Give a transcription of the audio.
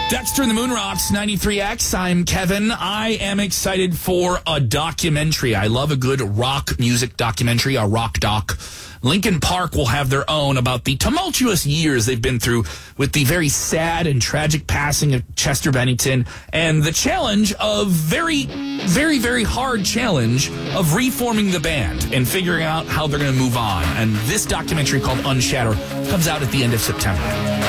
Dexter and the Moon Rocks, 93X. I'm Kevin. I am excited for a documentary. I love a good rock music documentary, a rock doc. Linkin Park will have their own about the tumultuous years they've been through with the very sad and tragic passing of Chester Bennington and the challenge of very hard challenge of reforming the band and figuring out how they're going to move on. And this documentary called Unshatter comes out at the end of September.